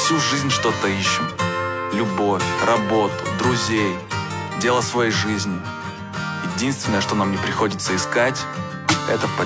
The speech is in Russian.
всю жизнь что-то ищем. Любовь, работу, друзей, дело своей жизни. Единственное, что нам не приходится искать, это поддержка.